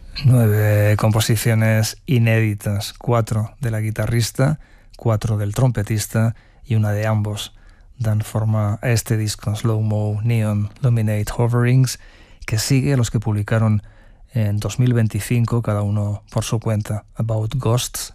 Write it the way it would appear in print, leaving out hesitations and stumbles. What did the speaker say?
9 composiciones inéditas, 4 de la guitarrista, 4 del trompetista y una de ambos dan forma a este disco, Slow Mo Neon Luminate Hoverings, que sigue a los que publicaron en 2025, cada uno por su cuenta, About Ghosts